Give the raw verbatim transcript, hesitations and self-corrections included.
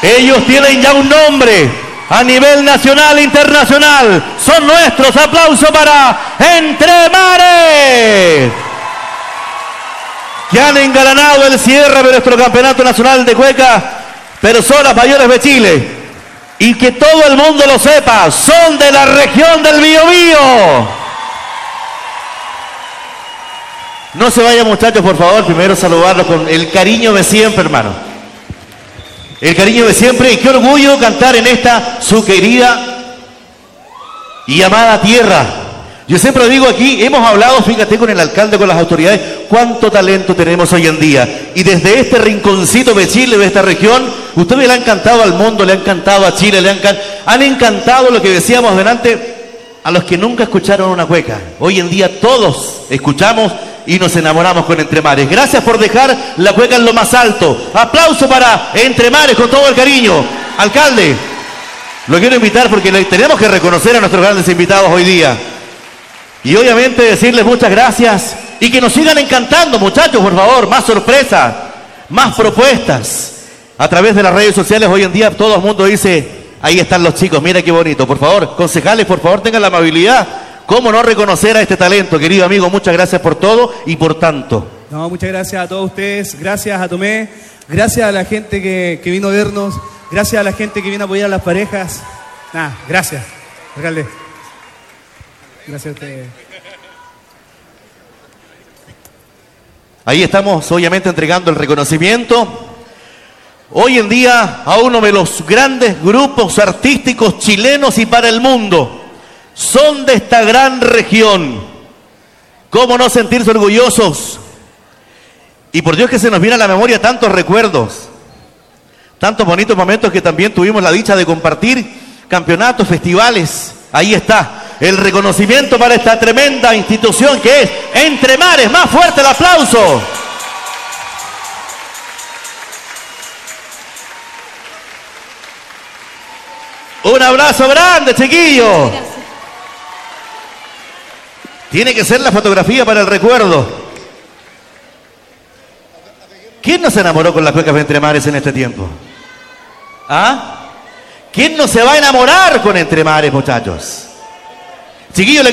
Ellos tienen ya un nombre a nivel nacional e internacional. Son nuestros. Aplausos para Entre Mares, que han engalanado el cierre de nuestro campeonato nacional de cueca Personas Mayores de Chile. Y que todo el mundo lo sepa, son de la región del Biobío. No se vayan, muchachos, por favor. Primero saludarlos con el cariño de siempre, hermano. El cariño de siempre. Y qué orgullo cantar en esta su querida y amada tierra. Yo siempre digo aquí, hemos hablado, fíjate, con el alcalde, con las autoridades, cuánto talento tenemos hoy en día. Y desde este rinconcito de Chile, de esta región, ustedes le han cantado al mundo, le han cantado a Chile, le han, can... han encantado lo que decíamos delante a los que nunca escucharon una cueca. Hoy en día todos escuchamos y nos enamoramos con Entre Mares. Gracias por dejar la cueca en lo más alto. Aplauso para Entre Mares con todo el cariño. Alcalde, lo quiero invitar porque le tenemos que reconocer a nuestros grandes invitados hoy día. Y obviamente decirles muchas gracias y que nos sigan encantando, muchachos, por favor. Más sorpresas, más propuestas. A través de las redes sociales hoy en día todo el mundo dice, ahí están los chicos, mira qué bonito. Por favor, concejales, por favor, tengan la amabilidad. ¿Cómo no reconocer a este talento, querido amigo? Muchas gracias por todo y por tanto. No, muchas gracias a todos ustedes, gracias a Tomé, gracias a la gente que, que vino a vernos, gracias a la gente que vino a apoyar a las parejas. Nada, gracias, alcalde. Gracias a ustedes. Ahí estamos, obviamente, entregando el reconocimiento. Hoy en día, a uno de los grandes grupos artísticos chilenos y para el mundo. Son de esta gran región. ¿Cómo no sentirse orgullosos? Y por Dios que se nos viene a la memoria tantos recuerdos, tantos bonitos momentos que también tuvimos la dicha de compartir, campeonatos, festivales. Ahí está el reconocimiento para esta tremenda institución que es Entre Mares. Más fuerte el aplauso. Un abrazo grande, chiquillo. Tiene que ser la fotografía para el recuerdo. ¿Quién no se enamoró con las cuecas de Entre Mares en este tiempo? ¿Ah? ¿Quién no se va a enamorar con Entre Mares, muchachos? Chiquillos,